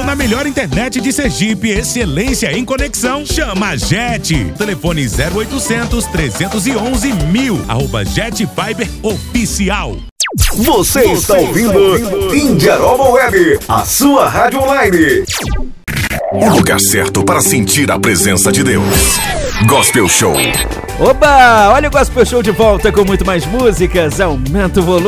na melhor internet de Sergipe, excelência em conexão. Chama a Jet. Telefone 0800 311 1000. @Jet Fiber Oficial. Você está ouvindo Indiaroma Web, a sua rádio online. O lugar certo para sentir a presença de Deus. Gospel Show. Oba! Olha o Gospel Show de volta com muito mais músicas. Aumenta o volume.